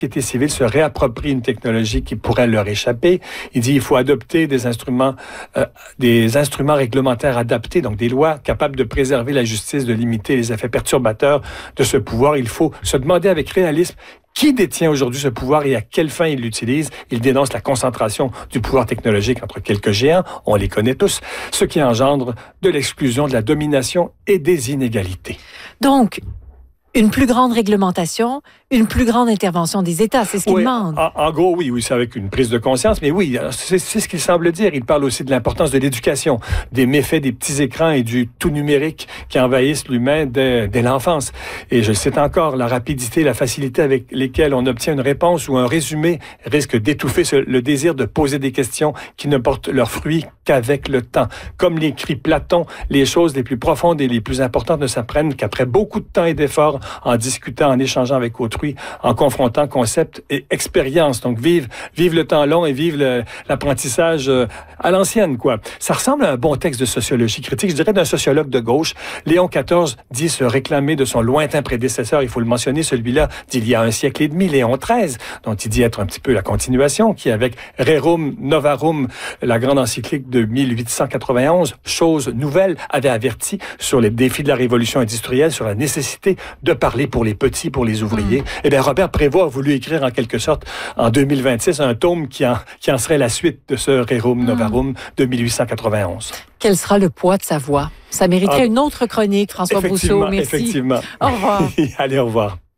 société civile se réapproprie une technologie qui pourrait leur échapper. Il dit qu'il faut adopter des instruments réglementaires adaptés, donc des lois capables de préserver la justice, de limiter les effets perturbateurs de ce pouvoir. Il faut se demander avec réalisme qui détient aujourd'hui ce pouvoir et à quelle fin il l'utilise. Il dénonce la concentration du pouvoir technologique entre quelques géants, on les connaît tous, ce qui engendre de l'exclusion, de la domination et des inégalités. Donc, une plus grande réglementation, une plus grande intervention des États, c'est ce qu'il demande. En gros, oui, c'est avec une prise de conscience, mais oui, c'est ce qu'il semble dire. Il parle aussi de l'importance de l'éducation, des méfaits des petits écrans et du tout numérique qui envahissent l'humain dès l'enfance. Et je cite encore, la rapidité, la facilité avec lesquelles on obtient une réponse ou un résumé risque d'étouffer le désir de poser des questions qui ne portent leurs fruits qu'avec le temps. Comme l'écrit Platon, les choses les plus profondes et les plus importantes ne s'apprennent qu'après beaucoup de temps et d'efforts, en discutant, en échangeant avec autrui, en confrontant concepts et expériences. Donc, vive le temps long et vive l'apprentissage à l'ancienne, quoi. Ça ressemble à un bon texte de sociologie critique, je dirais d'un sociologue de gauche. Léon XIV dit se réclamer de son lointain prédécesseur, il faut le mentionner, celui-là d'il y a un siècle et demi, Léon XIII, dont il dit être un petit peu la continuation, qui avec Rerum Novarum, la grande encyclique de 1891, chose nouvelle, avait averti sur les défis de la révolution industrielle, sur la nécessité de parler pour les petits, pour les ouvriers. Eh bien, Robert Prévost a voulu écrire en quelque sorte, en 2026, un tome qui en serait la suite de ce Rerum Novarum de 1891. Quel sera le poids de sa voix? Ça mériterait une autre chronique, François Brousseau. Merci. Effectivement. Au revoir. Allez, au revoir.